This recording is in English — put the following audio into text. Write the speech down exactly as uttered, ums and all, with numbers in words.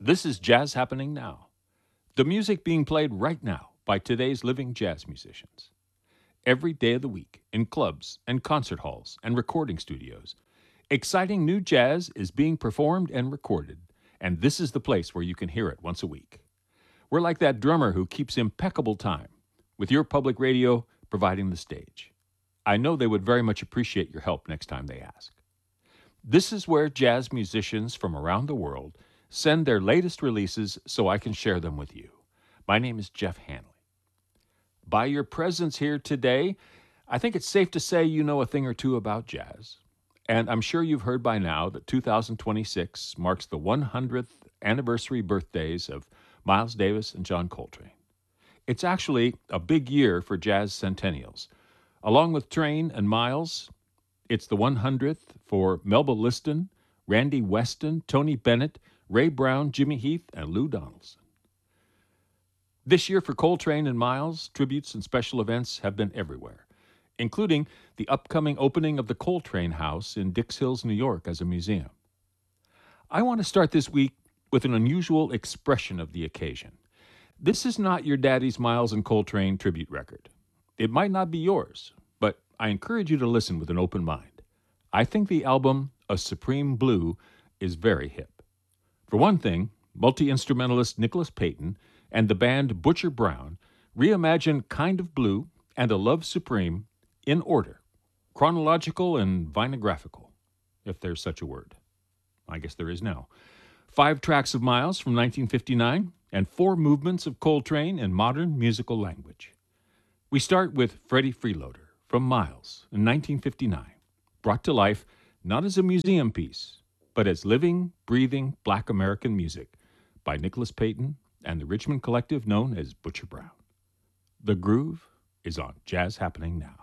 This is Jazz Happening Now, the music being played right now by today's living jazz musicians. Every day of the week, in clubs and concert halls and recording studios, exciting new jazz is being performed and recorded, and this is the place where you can hear it once a week. We're like that drummer who keeps impeccable time, with your public radio providing the stage. I know they would very much appreciate your help next time they ask. This is where jazz musicians from around the world send their latest releases so I can share them with you. My name is Jeff Hanley. By your presence here today, I think it's safe to say you know a thing or two about jazz. And I'm sure you've heard by now that two thousand twenty-six marks the one hundredth anniversary birthdays of Miles Davis and John Coltrane. It's actually a big year for jazz centennials. Along with Train and Miles, it's the one hundredth for Melba Liston, Randy Weston, Tony Bennett, Ray Brown, Jimmy Heath, and Lou Donaldson. This year for Coltrane and Miles, tributes and special events have been everywhere, including the upcoming opening of the Coltrane House in Dix Hills, New York as a museum. I want to start this week with an unusual expression of the occasion. This is not your daddy's Miles and Coltrane tribute record. It might not be yours, but I encourage you to listen with an open mind. I think the album, A Supreme Blue, is very hip. For one thing, multi-instrumentalist Nicholas Payton and the band Butcher Brown reimagine Kind of Blue and A Love Supreme in order, chronological and vinographical, if there's such a word. I guess there is now. Five tracks of Miles from nineteen fifty-nine and four movements of Coltrane in modern musical language. We start with Freddie Freeloader from Miles in nineteen fifty-nine, brought to life not as a museum piece, but as living, breathing Black American music by Nicholas Payton and the Richmond collective known as Butcher Brown. The groove is on Jazz Happening Now.